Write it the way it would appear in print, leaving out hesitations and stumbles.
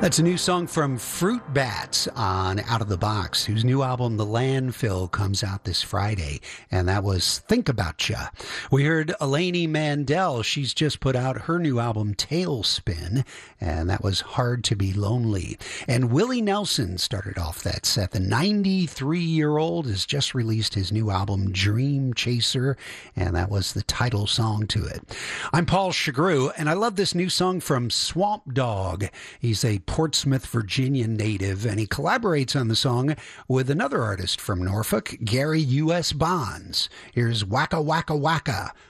That's a new song from Fruit Bats on Out of the Box, whose new album, The Landfill, comes out this Friday, and that was Think About Ya. We heard Elaine Mandel. She's just put out her new album, Tailspin, and that was Hard to Be Lonely. And Willie Nelson started off that set. The 93-year-old has just released his new album, Dream Chaser, and that was the title song to it. I'm Paul Chagru, and I love this new song from Swamp Dogg. He's a Portsmouth, Virginia native, and he collaborates on the song with another artist from Norfolk, Gary U.S. Bonds. Here's Waka Waka Waka